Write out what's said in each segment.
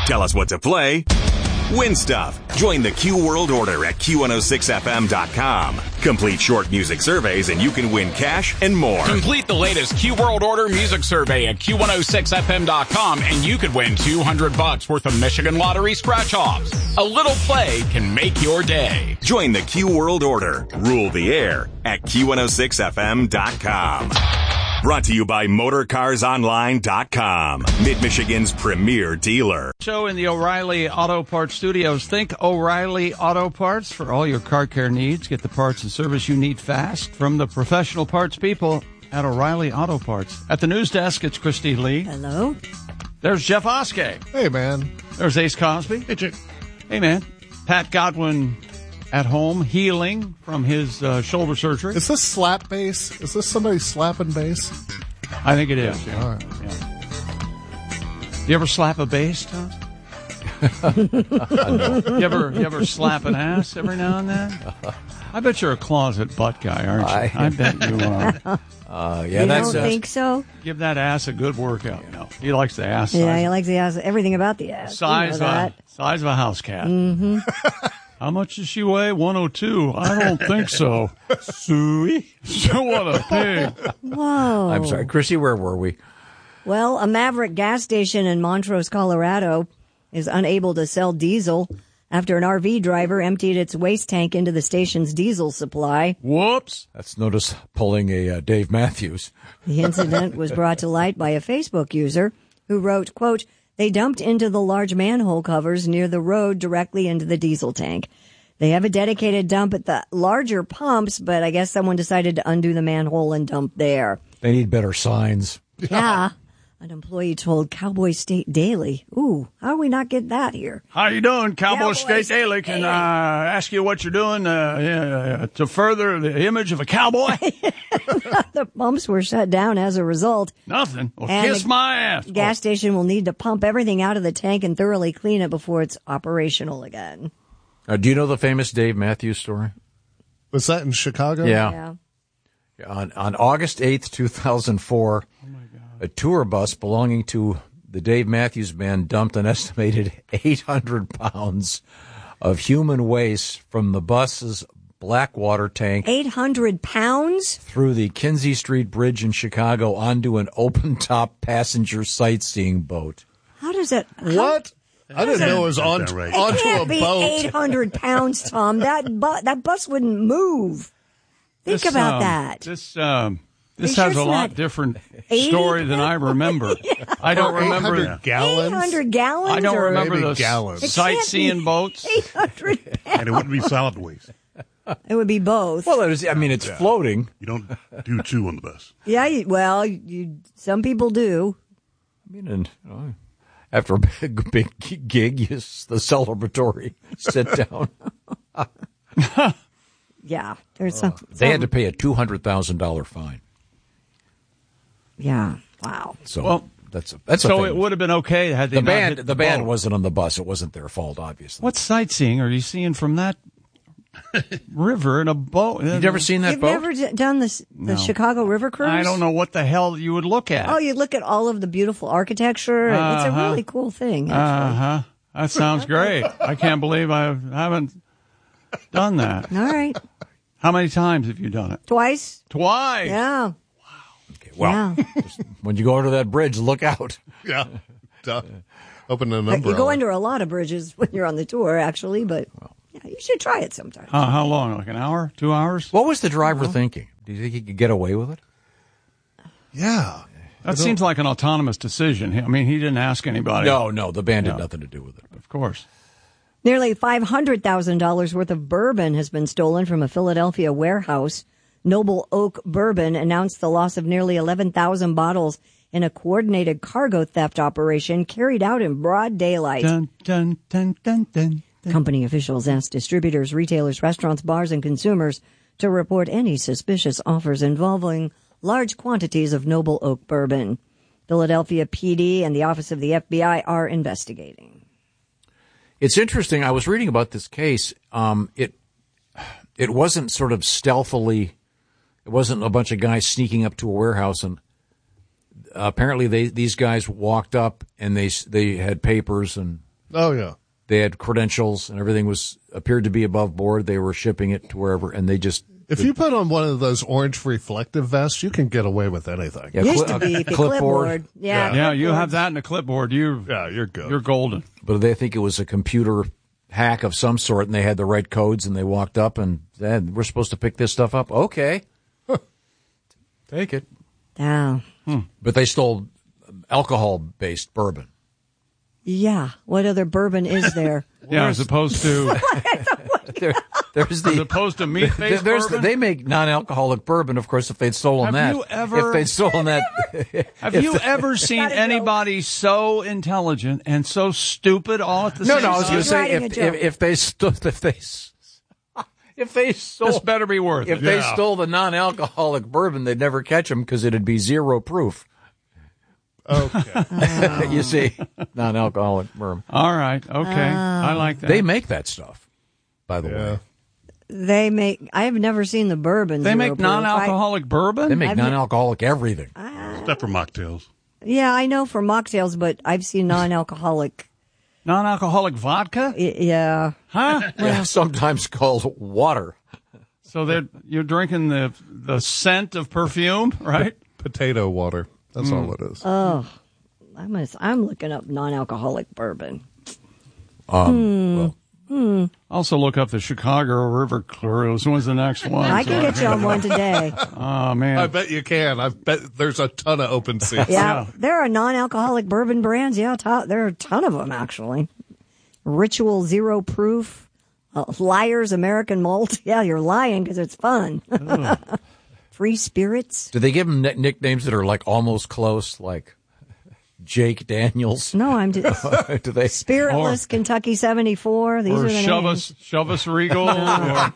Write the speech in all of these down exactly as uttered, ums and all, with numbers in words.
Tell us what to play. Win stuff. Join the Q World Order at Q one oh six F M dot com. Complete short music surveys and you can win cash and more. Complete the latest Q World Order music survey at Q one oh six F M dot com and you could win two hundred bucks worth of Michigan Lottery scratch-offs. A little play can make your day. Join the Q World Order. Rule the air at Q one oh six F M dot com. Brought to you by Motor Cars Online dot com, Mid-Michigan's premier dealer. Show in the O'Reilly Auto Parts Studios. Think O'Reilly Auto Parts for all your car care needs. Get the parts and service you need fast from the professional parts people at O'Reilly Auto Parts. At the news desk, it's Christy Lee. Hello. There's Jeff Oskey. Hey, man. There's Ace Cosby. Hey, Chick. Hey, man. Pat Godwin at home, healing from his uh, shoulder surgery. Is this slap bass? Is this somebody slapping bass? I think it is. Yeah. All right. Yeah. You ever slap a bass, Tom? you ever you ever slap an ass every now and then? I bet you're a closet butt guy, aren't you? I, I bet you are. Uh, yeah, you that's, don't uh, think so? Give that ass a good workout. No, he likes the ass. Yeah, size. he likes the ass. Everything about the ass. Size you know of that. a, size of a house cat. Mm-hmm. How much does she weigh? one oh two. I don't think so. Suey? What a pig. Whoa. I'm sorry. Chrissy, where were we? Well, a Maverick gas station in Montrose, Colorado is unable to sell diesel after an R V driver emptied its waste tank into the station's diesel supply. Whoops. That's notice pulling a uh, Dave Matthews. The incident was brought to light by a Facebook user who wrote, quote, "They dumped into the large manhole covers near the road directly into the diesel tank. They have a dedicated dump at the larger pumps, but I guess someone decided to undo the manhole and dump there." They need better signs. Yeah. An employee told Cowboy State Daily. Ooh, how do we not get that here? How you doing, Cowboy, Cowboy State State Daily? Can Daily. I uh, ask you what you're doing uh, yeah, to further the image of a cowboy? The pumps were shut down as a result. Nothing. Well, And kiss the my ass. Gas station will need to pump everything out of the tank and thoroughly clean it before it's operational again. Uh, do you know the famous Dave Matthews story? Was that in Chicago? Yeah. Yeah. On, on August eighth, two thousand four, Oh, my God. a tour bus belonging to the Dave Matthews Band dumped an estimated eight hundred pounds of human waste from the bus's Blackwater tank eight hundred pounds? through the Kinsey Street Bridge in Chicago onto an open-top passenger sightseeing boat. How does it? What? I didn't know it was on, right. It onto can't a be boat. eight hundred pounds, Tom. That bu- that bus wouldn't move. Think This, about um, that. This um, this Are you has sure a it's lot not different eighty story than I remember. I don't Or remember. eight hundred gallons? eight hundred gallons? I don't or remember Maybe the gallons. s- It sightseeing boats. eight hundred pounds. And it wouldn't be solid waste. It would be both. Well, it is, I mean, it's floating. You don't do two on the bus. Yeah, you, well, you, some people do. I mean, and, uh, after a big, big gig, you, s- the celebratory sit down. Yeah, there's some. They had to some- pay a two hundred thousand dollars fine. Yeah. Wow. So Well, that's a, that's a So thing. it would have been okay had they the not band. hit The band boat. wasn't on the bus. It wasn't their fault, obviously. What sightseeing are you seeing from that river in a boat? You've never seen that You've boat? never d- done this, the No. Chicago River Cruise? I don't know what the hell you would look at. Oh, you look at all of the beautiful architecture. and It's a Uh-huh. really cool thing, Uh actually. huh. That sounds great. I can't believe I haven't done that. All right. How many times have you done it? Twice? Twice. Yeah. Okay, well, yeah. when you go under that bridge, look out. Yeah. Duh. Open an But umbrella. you go under a lot of bridges when you're on the tour, actually, but yeah, you should try it sometime. How, how long? Like an hour? Two hours? What was the driver thinking? Do you think he could get away with it? Yeah. That seems like an autonomous decision. I mean, he didn't ask anybody. No, no, the band Yeah. had nothing to do with it. Of course. Nearly five hundred thousand dollars worth of bourbon has been stolen from a Philadelphia warehouse. Noble Oak Bourbon announced the loss of nearly eleven thousand bottles in a coordinated cargo theft operation carried out in broad daylight. Dun, dun, dun, dun, dun, dun. Company officials asked distributors, retailers, restaurants, bars, and consumers to report any suspicious offers involving large quantities of Noble Oak Bourbon. Philadelphia P D and the Office of the F B I are investigating. It's interesting. I was reading about this case. Um, it it wasn't sort of stealthily. It wasn't a bunch of guys sneaking up to a warehouse, and apparently they these guys walked up and they they had papers and Oh, yeah. They had credentials and everything was appeared to be above board. They were shipping it to wherever, and they just If you put on one of those orange reflective vests, you can get away with anything. yeah, Used cli- to be a the clipboard. clipboard. Yeah, Yeah, you clipboards. have that in a clipboard. You, Yeah, you're good. you're golden. But they think it was a computer hack of some sort, and they had the right codes, and they walked up and said, "We're supposed to pick this stuff up." Okay, take it. Down. But they stole alcohol-based bourbon. Yeah. What other bourbon is there? Yeah, as opposed to There, there's as the. opposed to there- meat-based there's the, bourbon. they make non-alcoholic bourbon. Of course, if they'd stolen Have that, you ever- if they'd stolen that, Have if you the- ever seen Gotta go. anybody so intelligent and so stupid all at the No, same no, I was time? going to say writing a if, joke. if if they stole if they s- if they stole This better be worth if it. they Yeah. stole the non-alcoholic bourbon, they'd never catch them because it'd be zero proof. Okay. You see, non-alcoholic bourbon. All right, okay, I like that. They make that stuff, by the Yeah. way. They make. I have never seen the bourbon. They zero make proof. non-alcoholic bourbon. They make I've ne- non-alcoholic everything. Except for mocktails. I, yeah, I know for mocktails, but I've seen non-alcoholic. Non-alcoholic vodka, y- Yeah. huh? Yeah, sometimes called water. So they're you're drinking the the scent of perfume, right? Potato water. That's all it is. Oh, I'm. A, I'm looking up non-alcoholic bourbon. Um, well, Also, look up the Chicago River Cruise. When's the next one? I can get you on one today. Oh man, I bet you can. I bet there's a ton of open seats. Yeah, there are non-alcoholic bourbon brands. Yeah, to- there are a ton of them actually. Ritual Zero Proof, uh, Liars American Malt. Yeah, you're lying because it's fun. Free Spirits. do they give them nick- nicknames that are like almost close, like Jake Daniels? No, I'm just do they? Spiritless Kentucky seventy-four. These or are the shove names. us, shove us Regal, or,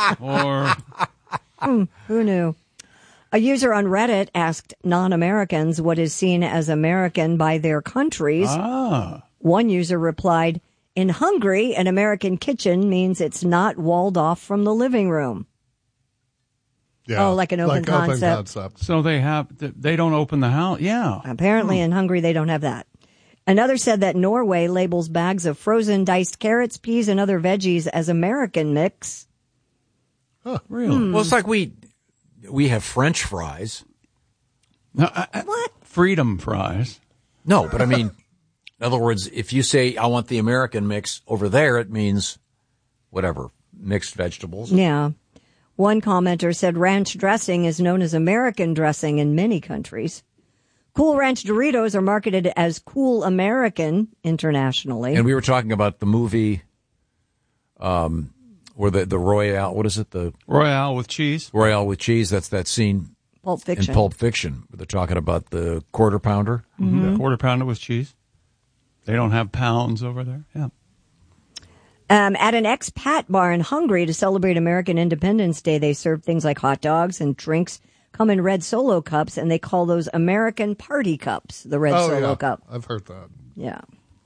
or Who knew? A user on Reddit asked non-Americans what is seen as American by their countries. ah, One user replied, "In Hungary, an American kitchen means it's not walled off from the living room." Yeah. Oh, like an open concept. concept. so they have they don't open the house. Yeah, Apparently in Hungary, they don't have that. Another said that Norway labels bags of frozen diced carrots, peas, and other veggies as American mix. really. Well, it's like we we have French fries. No, I- I- What? freedom fries. No, but I mean, in other words, if you say I want the American mix over there, it means whatever mixed vegetables. Yeah. One commenter said ranch dressing is known as American dressing in many countries. Cool Ranch Doritos are marketed as Cool American internationally. And we were talking about the movie, um, where the the Royale. What is it? The Royale with cheese. Royale with cheese. That's that scene Pulp Fiction. in Pulp Fiction. Where they're talking about the quarter pounder. The quarter pounder with cheese. They don't have pounds over there. Yeah. Um, at an expat bar in Hungary to celebrate American Independence Day, they serve things like hot dogs and drinks come in red Solo cups, and they call those American Party Cups, the red Oh, Solo yeah. cup. I've heard that. Yeah.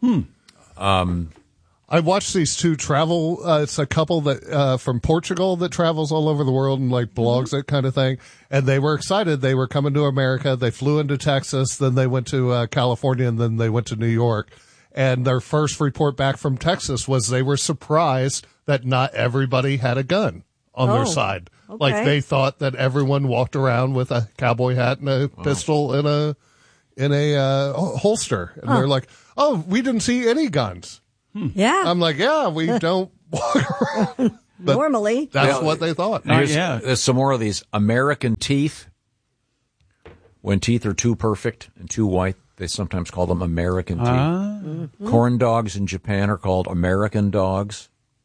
I watched these two travel. Uh, it's a couple that uh, from Portugal that travels all over the world and like blogs that kind of thing. And they were excited. They were coming to America. They flew into Texas, then they went to uh, California, and then they went to New York. And their first report back from Texas was they were surprised that not everybody had a gun on Oh, their side. Like okay. they thought that everyone walked around with a cowboy hat and a pistol in a in a uh, holster, and they're like, "Oh, we didn't see any guns." Yeah. I'm like, yeah, we don't walk around. But Normally. that's Well, what they thought. Not Here's, yet. there's some more of these American teeth. When teeth are too perfect and too white, they sometimes call them American teeth. Ah. Corn dogs in Japan are called American dogs.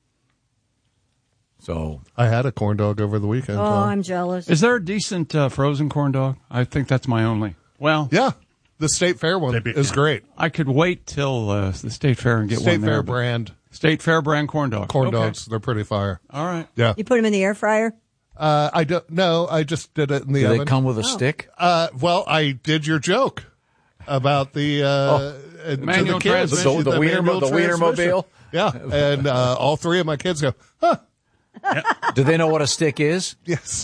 So I had a corn dog over the weekend. Oh, Tom. I'm jealous. Is there a decent uh, frozen corn dog? I think that's my only. Well, Yeah, the State Fair one They'd be- is yeah. great. I could wait till uh, the State Fair and get State one there. Fair but- brand State Fair brand corn dog. corn Okay. dogs. They're pretty fire. All right. Yeah. You put them in the air fryer? Uh, I don't know. I just did it in the do oven. they come with a stick? uh, well, I did your joke about the uh, uh, to Manual the kids. transmission. The- the Wiener- manual the transmission. Wienermobile? Yeah, and uh, all three of my kids go, huh? Do they know what a stick is? Yes.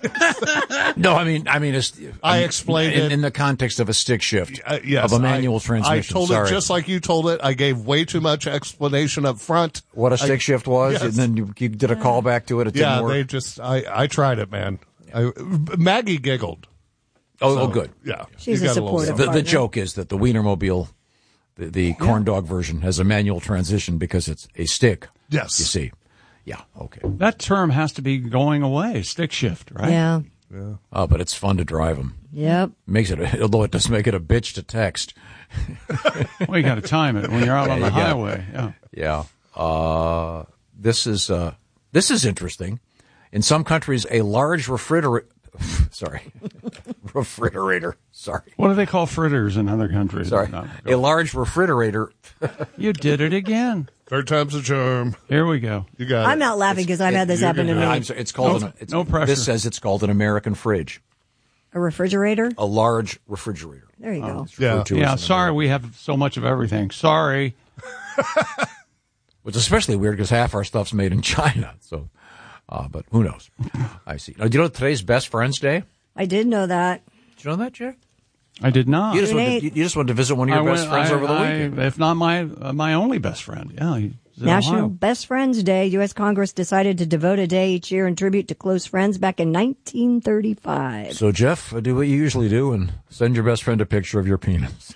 No, I mean, I mean, it's, I mean, explained in, it in the context of a stick shift, Uh, yes, of a manual I, transmission. I told Sorry. it just like you told it. I gave way too much explanation up front. What a stick I, shift was, yes. and then you, you did a callback to it. It Yeah, didn't work. they just. I, I tried it, man. I, Maggie giggled. oh, So, oh, good. Yeah, She's you a got little supportive The, something. the partner. joke is that the Wienermobile, the, the corn dog version, has a manual transmission because it's a stick. Yes. You see. Yeah, okay. That term has to be going away. Stick shift, right? Yeah. Oh, but it's fun to drive them. Yep. Makes it, although it does make it a bitch to text. Well, you got to time it when you're out on the you got- highway. Yeah. Yeah. Uh, this is uh, this is interesting. In some countries, a large refrigerator. Sorry, refrigerator. Sorry, What do they call fritters in other countries? sorry. No, A large refrigerator. you did it again. Third time's a charm. Here we go. You got I'm it. not laughing because I've had this you're happen to gonna- me. I'm sorry, it's called. No- an, it's, no pressure. This says it's called an American fridge. A refrigerator? A large refrigerator. There you go. It's Yeah. referred to as Yeah, an sorry American- we have so much of everything. Sorry. Which is especially weird because half our stuff's made in China. So, uh, but who knows? I see. Now, do you know today's Best Friends Day? I did know that. Did you know that, Jack? I did not. You just, June went to, eighth. you just went to visit one of your I best went- friends I- over the I- weekend. If not my uh, my only best friend. Yeah. he's in National Ohio. Best Friends Day. U S. Congress decided to devote a day each year in tribute to close friends back in nineteen thirty-five. So, Jeff, uh, do what you usually do and send your best friend a picture of your penis.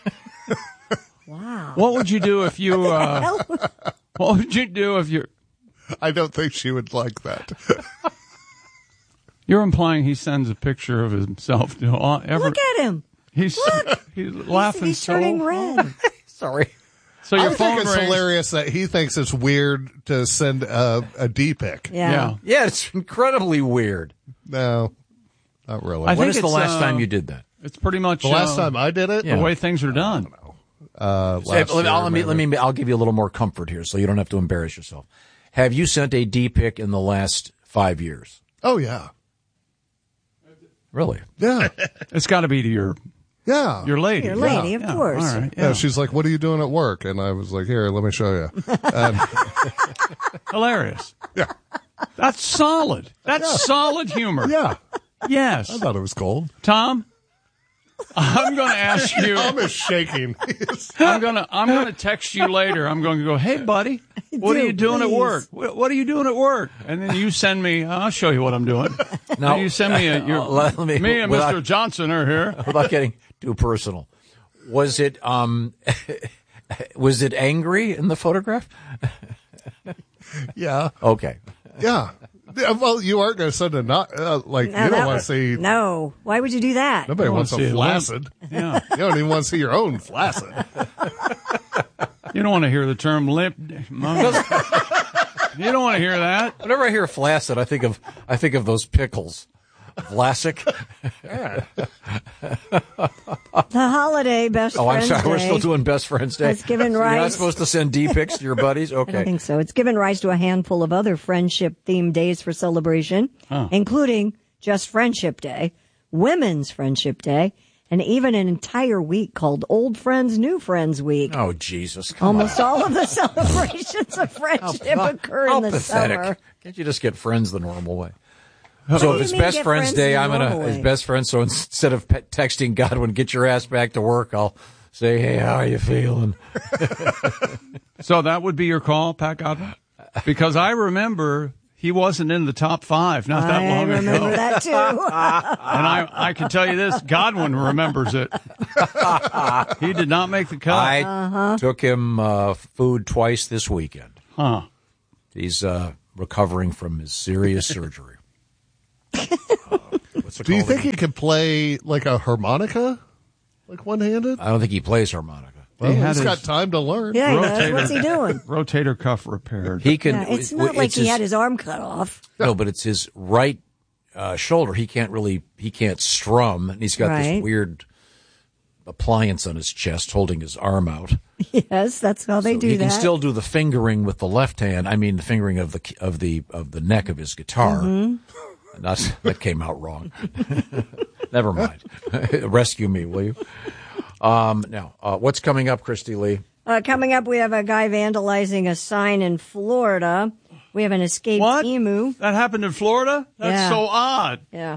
Wow. What would you do if you? Uh, what would you do if you're? I don't think she would like that. You're implying he sends a picture of himself to all, every, Look at him. He's he's laughing He's so turning hard. red. Sorry. So your I phone think it's rings. hilarious that he thinks it's weird to send a, a D pic. Yeah. Yeah. Yeah, it's incredibly weird. No, not really. I When think is the it's, last uh, time you did that? It's pretty much the last uh, time I did it, the way things are done. uh, Say, last let, me, year, let, me, let maybe. me. I'll give you a little more comfort here, so you don't have to embarrass yourself. Have you sent a D pic in the last five years? Oh yeah, Really? yeah, It's got to be to your yeah. your lady. Your lady, of Yeah, course. All right. yeah. Yeah. She's like, "What are you doing at work?" And I was like, "Here, let me show you." And, Hilarious. yeah, That's solid. That's solid humor. yeah. Yes. I thought it was cold. Tom, I'm going to ask you. Tom is shaking. I'm going to I'm going to text you later. I'm going to go, "Hey buddy, what Do, are you doing at please. work? What, what are you doing at work?" And then you send me, I'll show you what I'm doing. Now- And you send me a your, Let me- me and without- Mister Johnson are here. Without getting too personal, was it um, was it angry in the photograph? Yeah, Okay. yeah. Yeah, well, you aren't going to send a not uh, like Now you don't that want to was- see. No. Why would you do that? Nobody I wants wanna see a it flaccid. Yeah. You don't even want to see your own flaccid. You don't want to hear the term limp. You don't want to hear that. Whenever I hear flaccid, I think of I think of those pickles. Vlasic. The holiday Best Oh, I'm Friends sorry. Day. We're still doing Best Friends Day. It's given You're not rise- supposed to send D pics to your buddies. I don't Okay. think so. It's given rise to a handful of other friendship-themed days for celebration, including Just Friendship Day, Women's Friendship Day, and even an entire week called Old Friends, New Friends Week. Oh Jesus! Come Almost on. all of the celebrations of friendship occur How in the pathetic. summer. Can't you just get friends the normal way? do So you if it's mean Best get Friends friends Day, the I'm gonna normal it's way? best friends. So instead of pe- texting Godwin, get your ass back to work, I'll say, hey, how are you feeling? So that would be your call, Pat Godwin? Because I remember he wasn't in the top five not that I long remember ago. that too. And I, I can tell you this, Godwin remembers it. He did not make the cut. I Uh-huh. took him uh, food twice this weekend. Huh. He's uh, recovering from his serious surgery. What's it Do you called think again? he could play like a harmonica, like one-handed? I don't think he plays harmonica. Well, He had he's his- got time to learn. Yeah, he does. Rotator. What's he doing? Rotator cuff repaired. He can. Yeah, it's it- not like he his- had his arm cut off. No, but it's his right uh, shoulder. He can't really. He can't strum, and he's got Right. this weird appliance on his chest holding his arm out. Yes, that's how they So do he that. can still do the fingering with the left hand. I mean, the fingering of the of the of the neck of his guitar. Mm-hmm. That's, that came out wrong. Never mind. Rescue me, will you? Um, now, uh, what's coming up, Christy Lee? Uh, coming up, we have a guy vandalizing a sign in Florida. We have an escaped What? emu. That happened in Florida? That's Yeah. so odd. Yeah.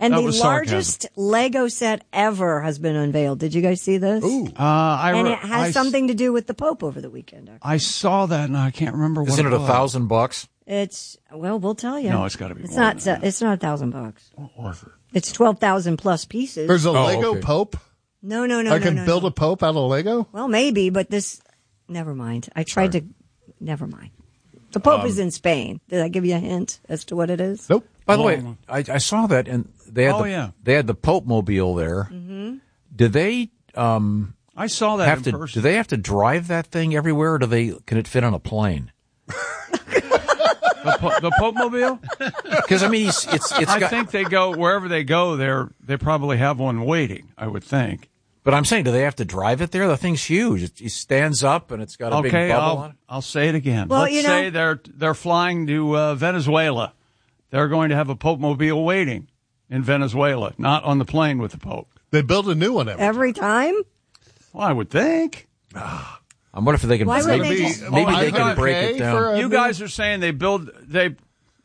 And That the was sarcasm. largest Lego set ever has been unveiled. Did you guys see this? Ooh. Uh, I, And re- it has I, something to do with the Pope over the weekend. actually. I saw that, and I can't remember what Isn't it a was. thousand bucks? It's, well, we'll tell you. No, it's gotta be It's more not. than that. It's not a thousand bucks. What was it? It's twelve thousand plus pieces. There's a Oh, Lego okay. Pope. no, no, no. I no, can no, build no. a Pope out of Lego. Well, maybe, but this. Never mind. I tried to. Never mind. The Pope Um, is in Spain. Did I give you a hint as to what it is? Nope. By the way, Long. I, I saw that, and they had Oh, the yeah. they had the Pope Mobile there. Mm-hmm. Did they um, I saw that have in to? person. Do they have to drive that thing everywhere, or do they? Can it fit on a plane? the, po- the Pope Mobile? Because I mean, it's it's, it's I got. think they go wherever they go. They're they probably have one waiting. I would think. But I'm saying, do they have to drive it there? The thing's huge. It, it stands up, and it's got a Okay, big bubble I'll on it. I'll say it again. Well, Let's you know- say they're they're flying to uh, Venezuela. They're going to have a Pope Mobile waiting in Venezuela, not on the plane with the Pope. They build a new one every. Every time? Well, I would think. I wonder if they can Why would maybe, they just- maybe Oh, they I can got break pay it down. for a- You new- guys are saying they build they.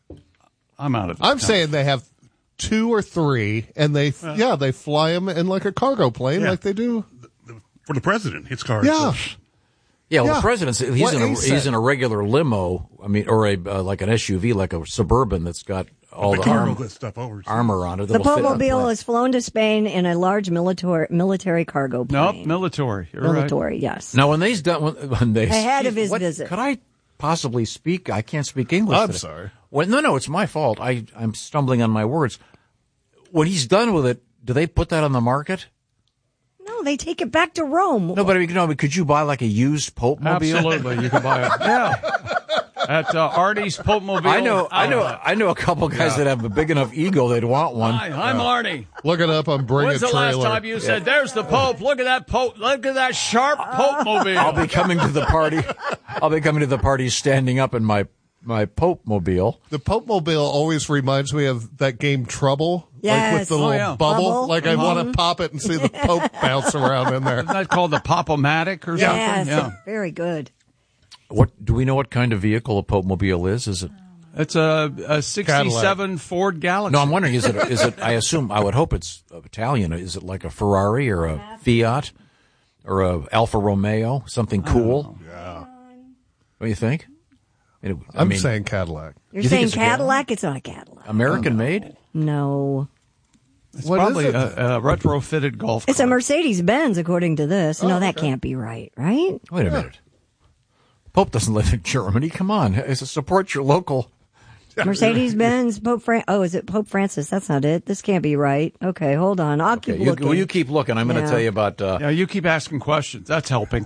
I'm out of. I'm time. saying they have two or three, and they yeah they fly them in like a cargo plane, Yeah. like they do. For the president, his car. Yeah. Yeah, well, Yeah. the president's he's What in a he he's said. in a regular limo. I mean, or a uh, like an S U V, like a Suburban that's got all the the cargo arm, that stuff over. armor on it. The that'll Pope fit on a Mobile plane. is flown to Spain in a large military military cargo Nope, plane. military. You're right. military, yes. Now, when they's done, when, when they Ahead of his what- visit. could I possibly speak? I can't speak English. I'm today. sorry. Well, no, no, it's my fault. I I'm stumbling on my words. When he's done with it, do they put that on the market? No, they take it back to Rome. No, but I mean, no, but could you buy like a used Pope Mobile? Absolutely, you can buy it. Yeah, at uh, Artie's Pope Mobile. I know, I know, outlet. I know a couple guys that have a big enough ego they'd want one. Hi, I'm Artie. Look it up on Bring When's a the last Trailer. time you said, "There's the Pope"? Look at that Pope. Look at that sharp Pope Mobile. I'll be coming to the party. I'll be coming to the party standing up in my my Pope Mobile. The Pope Mobile always reminds me of that game Trouble. Like Yes. with the Oh, little yeah. bubble. Bubble. Like I want to pop it and see the Pope bounce around in there. Isn't that called the Pop-O-Matic or Yes, something? Yeah. very good. What do we know? What kind of vehicle a Pope Mobile is? Is it? It's a, a sixty-seven Ford Galaxy. No, I'm wondering. Is it? Is it? I assume. I would hope it's Italian. Is it like a Ferrari or a Fiat or a Alfa Romeo? Something cool. Yeah. What do you think? I mean, I'm mean, saying Cadillac. You're You think saying it's a Cadillac? It's not a Cadillac. American made. No. It's What probably is it? a, a retrofitted golf It's a cart. Mercedes Benz, according to this. no, Oh, that okay. can't be right, right? Wait a minute. Pope doesn't live in Germany. Come on, It's a support your local. Mercedes Benz, Pope Fran. Oh, is it Pope Francis? That's not it. This can't be right. Okay, hold on. I'll keep Okay, you, looking. well, you keep looking. I'm going to Yeah. tell you about. Uh, Yeah, you keep asking questions. That's helping.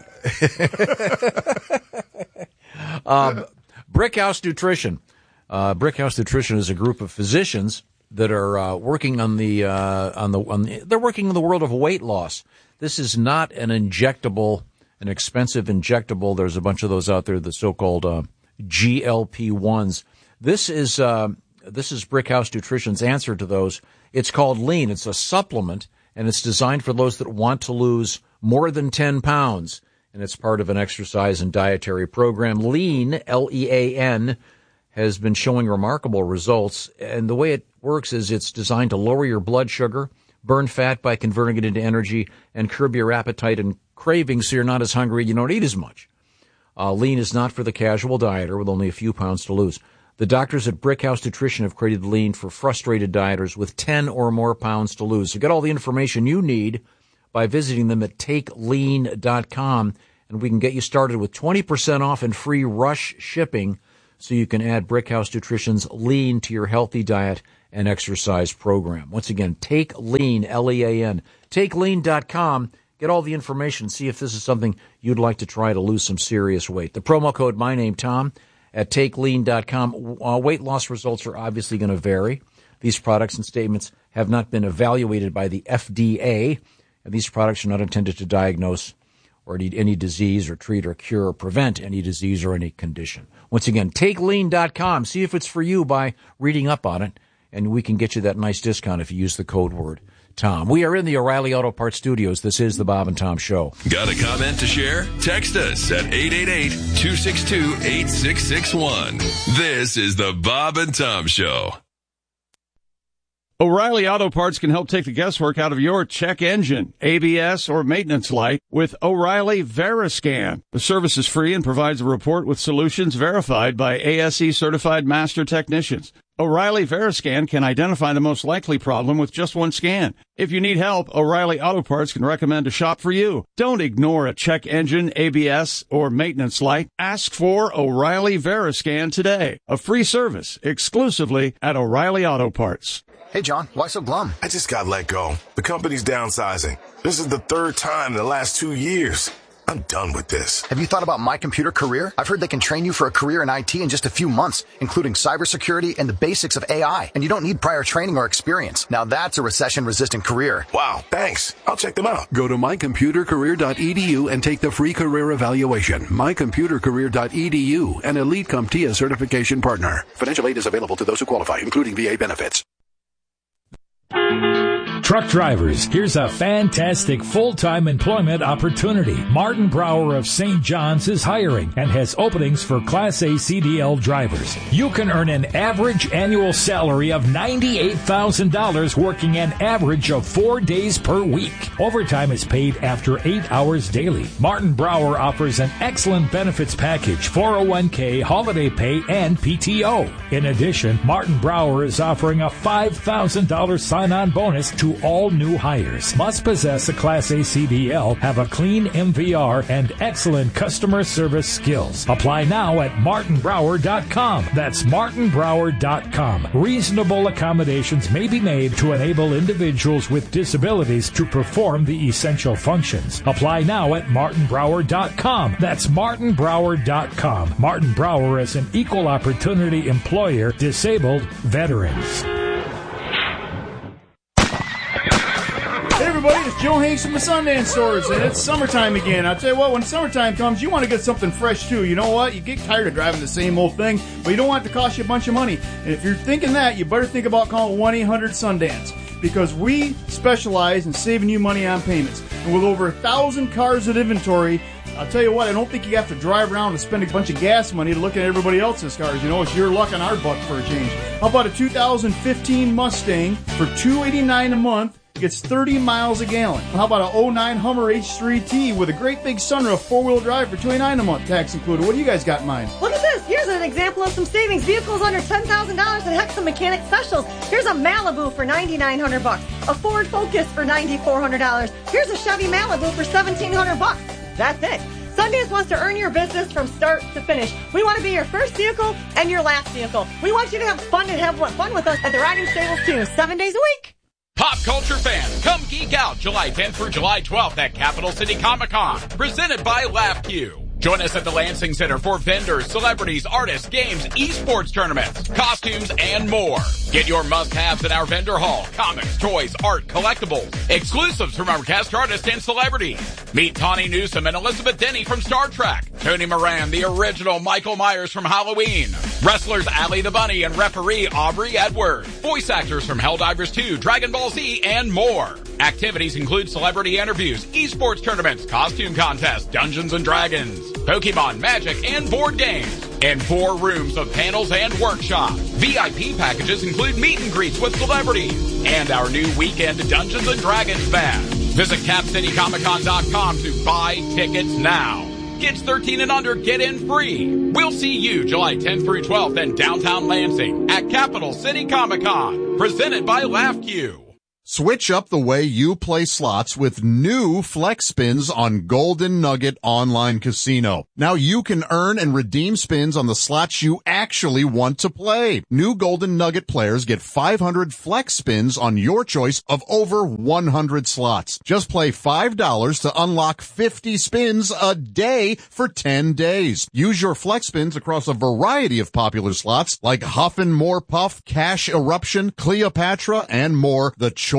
Brickhouse Nutrition. Uh, Brickhouse Nutrition is a group of physicians that are uh, working on the uh, on the on the, they're working in the world of weight loss. This is not an injectable, an expensive injectable. There's a bunch of those out there, the so-called uh, G L P ones. This is uh, this is Brickhouse Nutrition's answer to those. It's called Lean. It's a supplement, and it's designed for those that want to lose more than ten pounds. And it's part of an exercise and dietary program. Lean, L E A N, has been showing remarkable results. And the way it works is it's designed to lower your blood sugar, burn fat by converting it into energy, and curb your appetite and cravings so you're not as hungry, you don't eat as much. Uh, Lean is not for the casual dieter with only a few pounds to lose. The doctors at Brickhouse Nutrition have created Lean for frustrated dieters with ten or more pounds to lose. So get all the information you need by visiting them at take lean dot com, and we can get you started with twenty percent off and free rush shipping so you can add Brickhouse Nutrition's Lean to your healthy diet and exercise program. Once again, Take Lean, L E A N, take lean dot com. Get all the information. See if this is something you'd like to try to lose some serious weight. The promo code, my name, Tom, at take lean dot com. Uh, weight loss results are obviously going to vary. These products and statements have not been evaluated by the F D A, and these products are not intended to diagnose or any, any disease or treat or cure or prevent any disease or any condition. Once again, take lean dot com. See if it's for you by reading up on it, and we can get you that nice discount if you use the code word Tom. We are in the O'Reilly Auto Parts studios. This is the Bob and Tom Show. Got a comment to share? Text us at eight eight eight, two six two, eight six six one. This is the Bob and Tom Show. O'Reilly Auto Parts can help take the guesswork out of your check engine, A B S, or maintenance light with O'Reilly Veriscan. The service is free and provides a report with solutions verified by A S E certified master technicians. O'Reilly Veriscan can identify the most likely problem with just one scan. If you need help, O'Reilly Auto Parts can recommend a shop for you. Don't ignore a check engine, A B S, or maintenance light. Ask for O'Reilly Veriscan today. A free service exclusively at O'Reilly Auto Parts. Hey, John, why so glum? I just got let go. The company's downsizing. This is the third time in the last two years. I'm done with this. Have you thought about My Computer Career? I've heard they can train you for a career in I T in just a few months, including cybersecurity and the basics of A I. And you don't need prior training or experience. Now that's a recession-resistant career. Wow, thanks. I'll check them out. Go to my computer career dot e d u and take the free career evaluation. my computer career dot e d u, an Elite CompTIA certification partner. Financial aid is available to those who qualify, including V A benefits. Truck drivers, here's a fantastic full-time employment opportunity. Martin Brower of Saint John's is hiring and has openings for Class A C D L drivers. You can earn an average annual salary of ninety-eight thousand dollars working an average of four days per week. Overtime is paid after eight hours daily. Martin Brower offers an excellent benefits package, four oh one k, holiday pay, and P T O. In addition, Martin Brower is offering a five thousand dollars sign-on bonus to all new hires. Must possess a Class A C D L, have a clean M V R, and excellent customer service skills. Apply now at martin brower dot com. That's martin brower dot com. Reasonable accommodations may be made to enable individuals with disabilities to perform the essential functions. Apply now at martin brower dot com. That's martin brower dot com. Martin Brower is an equal opportunity employer, disabled veterans. Hey everybody, it's Joe Hanks from the Sundance Stores, and it's summertime again. I'll tell you what, when summertime comes, you want to get something fresh too. You know what? You get tired of driving the same old thing, but you don't want it to cost you a bunch of money. And if you're thinking that, you better think about calling one eight hundred Sundance, because we specialize in saving you money on payments. And with over a thousand cars in inventory, I'll tell you what, I don't think you have to drive around and spend a bunch of gas money to look at everybody else's cars. You know, it's your luck on our buck for a change. How about a two thousand fifteen Mustang for two hundred eighty-nine dollars a month? Gets thirty miles a gallon. How about an oh nine Hummer H three T with a great big sunroof, four-wheel drive for twenty-nine dollars a month, tax included? What do you guys got in mind? Look at this. Here's an example of some savings. Vehicles under ten thousand dollars and heck, some mechanic specials. Here's a Malibu for ninety-nine hundred bucks. A Ford Focus for ninety-four hundred dollars. Here's a Chevy Malibu for seventeen hundred bucks. That's it. Sundance wants to earn your business from start to finish. We want to be your first vehicle and your last vehicle. We want you to have fun and have fun with us at the Riding Stables too, seven days a week. Pop culture fans, come geek out July tenth through July twelfth at Capital City Comic Con, presented by LaughQ. Join us at the Lansing Center for vendors, celebrities, artists, games, esports tournaments, costumes, and more. Get your must-haves in our vendor hall: comics, toys, art, collectibles, exclusives from our cast artists and celebrities. Meet Tawny Newsome and Elizabeth Denny from Star Trek, Tony Moran, the original Michael Myers from Halloween, wrestlers Allie the Bunny and referee Aubrey Edwards, voice actors from Helldivers two, Dragon Ball Z, and more. Activities include celebrity interviews, esports tournaments, costume contests, Dungeons and Dragons, Pokemon, Magic, and board games. And four rooms of panels and workshops. V I P packages include meet and greets with celebrities and our new weekend Dungeons and Dragons bash. Visit cap city comic con dot com to buy tickets now. Kids thirteen and under get in free. We'll see you July tenth through twelfth in downtown Lansing at Capital City Comic Con, presented by LaughQ. Switch up the way you play slots with new Flex Spins on Golden Nugget Online Casino. Now you can earn and redeem spins on the slots you actually want to play. New Golden Nugget players get five hundred Flex Spins on your choice of over one hundred slots. Just play five dollars to unlock fifty spins a day for ten days. Use your Flex Spins across a variety of popular slots like Huff and More Puff, Cash Eruption, Cleopatra, and more. The choice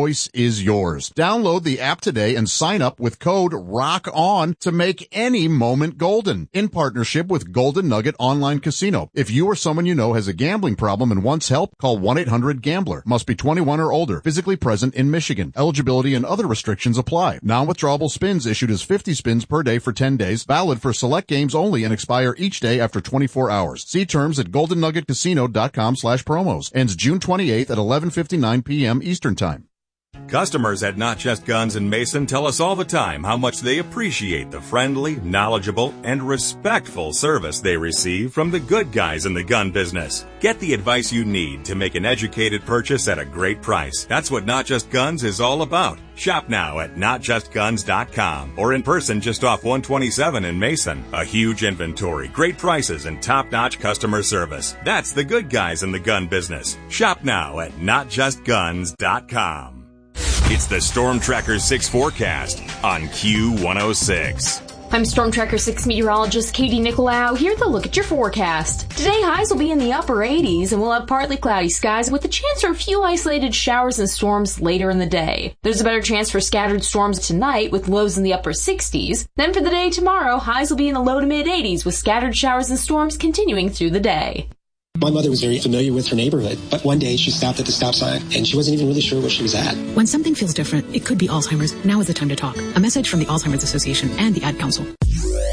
choice is yours. Download the app today and sign up with code ROCKON to make any moment golden in partnership with Golden Nugget Online Casino. If you or someone you know has a gambling problem and wants help, call one eight hundred gambler. Must be twenty-one or older, physically present in Michigan. Eligibility and other restrictions apply. Non-withdrawable spins issued as fifty spins per day for ten days, valid for select games only and expire each day after twenty-four hours. See terms at golden nugget casino dot com slash promos. Ends June twenty-eighth at eleven fifty-nine p.m. Eastern Time. Customers at Not Just Guns in Mason tell us all the time how much they appreciate the friendly, knowledgeable, and respectful service they receive from the good guys in the gun business. Get the advice you need to make an educated purchase at a great price. That's what Not Just Guns is all about. Shop now at not just guns dot com or in person just off one twenty-seven in Mason. A huge inventory, great prices, and top-notch customer service. That's the good guys in the gun business. Shop now at not just guns dot com. It's the Storm Tracker six forecast on Q one oh six. I'm Storm Tracker six meteorologist Katie Nicolau. Here's a look at your forecast. Today, highs will be in the upper eighties, and we'll have partly cloudy skies with a chance for a few isolated showers and storms later in the day. There's a better chance for scattered storms tonight with lows in the upper sixties. Then for the day tomorrow, highs will be in the low to mid eighties with scattered showers and storms continuing through the day. My mother was very familiar with her neighborhood, but one day she stopped at the stop sign and she wasn't even really sure where she was at. When something feels different, it could be Alzheimer's. Now is the time to talk. A message from the Alzheimer's Association and the Ad Council.